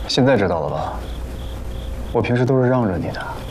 现在知道了吧？我平时都是让着你的。